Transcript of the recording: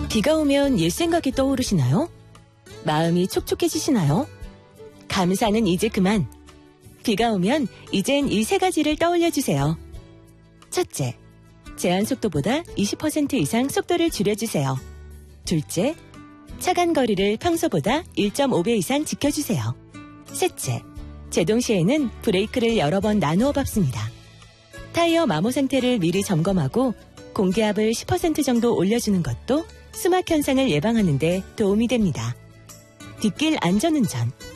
비가 오면 옛 생각이 떠오르시나요? 마음이 촉촉해지시나요? 감사는 이제 그만. 비가 오면 이젠 이 세 가지를 떠올려주세요. 첫째, 제한 속도보다 20% 이상 속도를 줄여주세요. 둘째, 차간 거리를 평소보다 1.5배 이상 지켜주세요. 셋째, 제동 시에는 브레이크를 여러 번 나누어 밟습니다. 타이어 마모 상태를 미리 점검하고 공기압을 10% 정도 올려주는 것도 수막 현상을 예방하는 데 도움이 됩니다. 뒷길 안전운전.